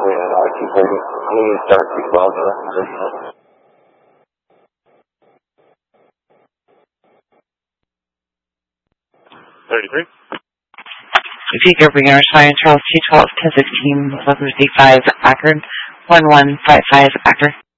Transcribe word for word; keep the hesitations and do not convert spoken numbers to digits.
and I keep holding. I'm going to start to twelve. thirty-three. Repeat your Brianna Shine, Charles T twelve, ten sixteen, eleven fifty-five, Akron, one one five five, Akron.